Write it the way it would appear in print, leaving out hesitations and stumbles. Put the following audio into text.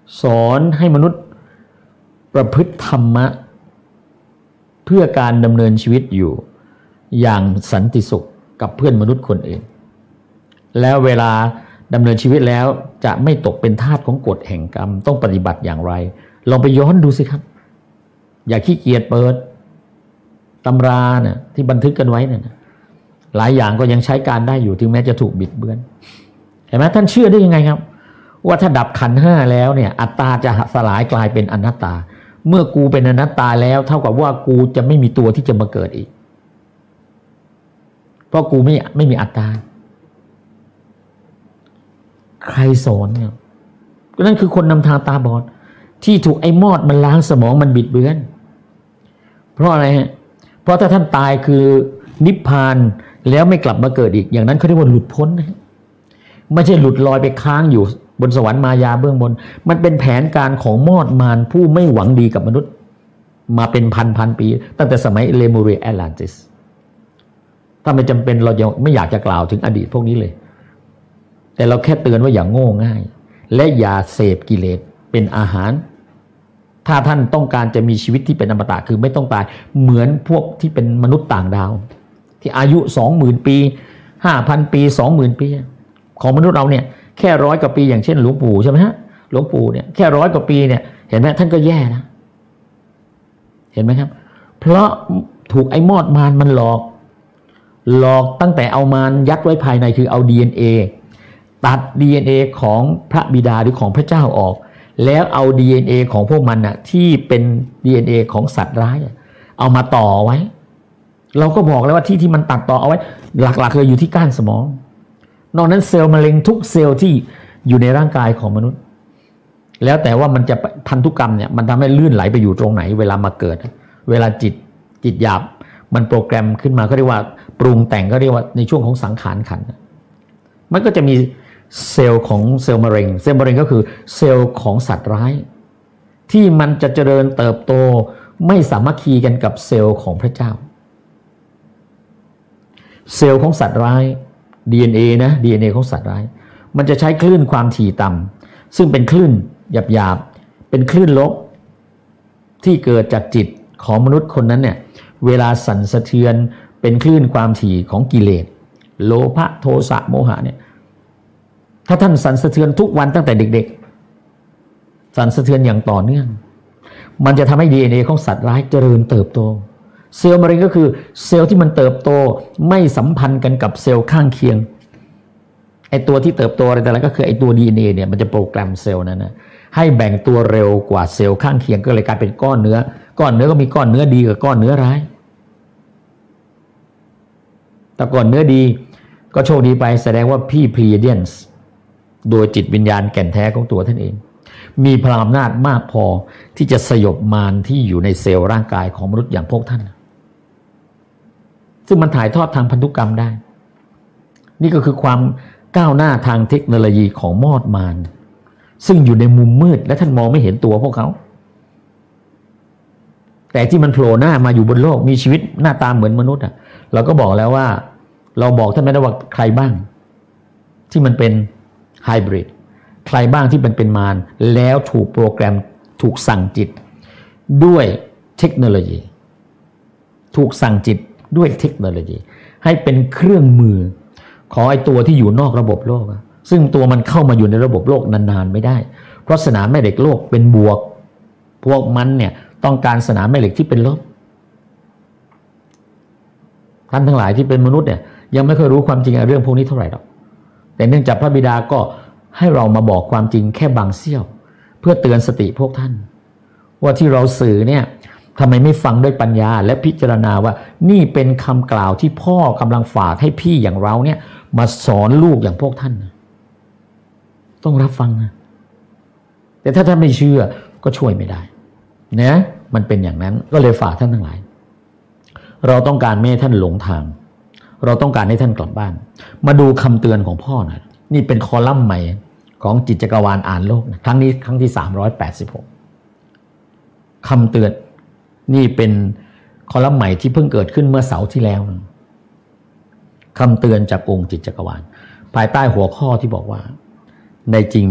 สอนให้มนุษย์ประพฤติธรรมะเพื่อการดำเนินชีวิตอยู่อย่างสันติสุขกับเพื่อนมนุษย์คนอื่นแล้วเวลาดำเนินชีวิตแล้วจะไม่ตกเป็นทาสของกฎแห่งกรรมต้องปฏิบัติอย่างไรลองไปย้อนดูสิครับอย่าขี้เกียจเปิดตำราเนี่ยที่บันทึกกันไว้เนี่ยหลายอย่างก็ยังใช้การได้อยู่ถึงแม้จะถูกบิดเบือนเห็นไหมท่านเชื่อได้ยังไงครับว่าถ้าดับขันธ์ห้าแล้วเนี่ยอัตตาจะสลายกลายเป็นอนัตตาเมื่อกูเป็นอนัตตาแล้วเท่ากับว่ากูจะไม่มีตัวที่จะมาเกิดอีกเพราะกูไม่มีอัตตาใครสอนเนี่ยนั่นคือคนนำทางตาบอดที่ถูกไอ้มอดมันล้างสมองมันบิดเบือนเพราะอะไรฮะเพราะถ้าท่านตายคือนิพพานแล้วไม่กลับมาเกิดอีกอย่างนั้นเขาเรียกว่าหลุดพ้นนะไม่ใช่หลุดลอยไปค้างอยู่บนสวรรค์มายาเบื้องบนมันเป็นแผนการของมอดมารผู้ไม่หวังดีกับมนุษย์มาเป็นพันปีตั้งแต่สมัยเลมูเรียแอตแลนติสถ้าไม่จำเป็นเราจะไม่อยากจะกล่าวถึงอดีตพวกนี้เลยแต่เราแค่เตือนว่าอย่างโง่ง่ายและอย่าเสพกิเลสเป็นอาหารถ้าท่านต้องการจะมีชีวิตที่เป็นอมตะคือไม่ต้องตายเหมือนพวกที่เป็นมนุษย์ต่างดาวที่อายุ 20,000 ปี 5,000 ปี 20,000 ปีของมนุษย์เราเนี่ยแค่100 กว่าปีอย่างเช่นหลวงปู่ใช่ไหมฮะหลวงปู่เนี่ยแค่100 กว่าปีเนี่ยเห็นไหมท่านก็แย่นะเห็นไหมครับเพราะถูกไอ้มอดมารมันหลอกตั้งแต่เอามารยัดไว้ภายในคือเอา DNA ตัด DNA ของพระบิดาหรือของพระเจ้าออกแล้วเอา DNA ของพวกมันน่ะที่เป็น DNA ของสัตว์ร้ายเอามาต่อไว้เราก็บอกแล้วว่าที่มันตัดต่อเอาไว้หลักๆเลยอยู่ที่ก้านสมองนอกนั้นเซลล์มะเร็งทุกเซลล์ที่อยู่ในร่างกายของมนุษย์แล้วแต่ว่ามันจะพันธุกรรมเนี่ยมันทำให้ลื่นไหลไปอยู่ตรงไหนเวลามาเกิดเวลาจิตหยาบมันโปรแกรมขึ้นมาก็เรียกว่าปรุงแต่งก็เรียกว่าในช่วงของสังขารขันธ์มันก็จะมีเซลล์ของเซลล์มะเร็งก็คือเซลล์ของสัตว์ร้ายที่มันจะเจริญเติบโตไม่สามัคคีกันกับเซลล์ของพระเจ้าเซลล์ของสัตว์ร้าย DNA ของสัตว์ร้ายมันจะใช้คลื่นความถี่ต่ำซึ่งเป็นคลื่นหยาบๆเป็นคลื่นลบที่เกิดจากจิตของมนุษย์คนนั้นเนี่ยเวลาสั่นสะเทือนเป็นคลื่นความถี่ของกิเลสโลภะโทสะโมหะเนี่ยถ้าท่านสั่นสะเทือนทุกวันตั้งแต่เด็กๆสั่นสะเทือนอย่างต่อเนื่องมันจะทำให้ DNA ของสัตว์ร้ายเจริญเติบโตเซลล์มะเร็งก็คือเซลล์ที่มันเติบโตไม่สัมพันธ์กันกับเซลล์ข้างเคียงไอตัวที่เติบโตอะไรแต่ละก็คือไอตัว DNA เนี่ยมันจะโปรแกรมเซลล์นั้นนะให้แบ่งตัวเร็วกว่าเซลล์ข้างเคียงก็เลยกลายเป็นก้อนเนื้อก็มีก้อนเนื้อดีกับก้อนเนื้อร้ายแต่ก้อนเนื้อดีก็โชคดีไปแสดงว่าพี่พลีเดียนส์โดยจิตวิญญาณแก่นแท้ของตัวท่านเองมีพลังอำนาจมากพอที่จะสยบมารที่อยู่ในเซลล์ร่างกายของมนุษย์อย่างพวกท่านซึ่งมันถ่ายทอดทางพันธุกรรมได้นี่ก็คือความก้าวหน้าทางเทคโนโลยีของมอดมารซึ่งอยู่ในมุมมืดและท่านมองไม่เห็นตัวพวกเขาแต่ที่มันโผล่หน้ามาอยู่บนโลกมีชีวิตหน้าตาเหมือนมนุษย์เราก็บอกแล้วว่าเราบอกท่านไม่ได้ว่าใครบ้างที่มันเป็นไฮบริดใครบ้างที่มันเป็นมารแล้วถูกโปรแกรมถูกสั่งจิตด้วยเทคโนโลยีถูกสั่งจิตด้วยเทคโนโลยีให้เป็นเครื่องมือของไอ้ตัวที่อยู่นอกระบบโลกซึ่งตัวมันเข้ามาอยู่ในระบบโลกนานๆไม่ได้เพราะสนามแม่เหล็กโลกเป็นบวกพวกมันเนี่ยต้องการสนามแม่เหล็กที่เป็นลบท่านทั้งหลายที่เป็นมนุษย์เนี่ยยังไม่เคยรู้ความจริงเรื่องพวกนี้เท่าไหร่หรอกแต่เนื่องจากพระบิดาก็ให้เรามาบอกความจริงแค่บางเสี้ยวเพื่อเตือนสติพวกท่านว่าที่เราสื่อเนี่ยทำไมไม่ฟังด้วยปัญญาและพิจารณาว่านี่เป็นคำกล่าวที่พ่อกำลังฝากให้พี่อย่างเราเนี่ยมาสอนลูกอย่างพวกท่านต้องรับฟังนะแต่ถ้าท่านไม่เชื่อก็ช่วยไม่ได้นะมันเป็นอย่างนั้นก็เลยฝากท่านทั้งหลายเราต้องการไม่ให้ท่านหลงทางเราต้องการให้ท่านกลับบ้านมาดูคำเตือนของพ่อนะนี่เป็นคอลัมน์ใหม่ของจิตจักรวาลอ่านโลกนะครั้งนี้ครั้งที่386คำเตือนนี่เป็นคอลัมน์ใหม่ที่เพิ่งเกิดขึ้นเมื่อเสาร์ที่แล้วคำเตือนจากองค์จิตจักรวาลภายใต้หัวข้อที่บอกว่าในจริง